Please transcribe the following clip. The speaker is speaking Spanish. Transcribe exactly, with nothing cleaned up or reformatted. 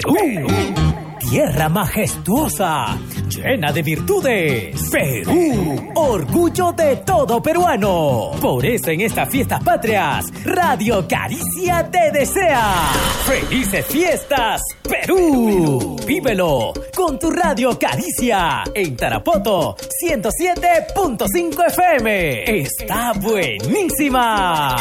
Perú. Tierra majestuosa, llena de virtudes. Perú, orgullo de todo peruano. Por eso en estas fiestas patrias, Radio Caricia te desea ¡felices fiestas, Perú! Vívelo con tu Radio Caricia en Tarapoto ciento siete punto cinco F M. ¡Está buenísima!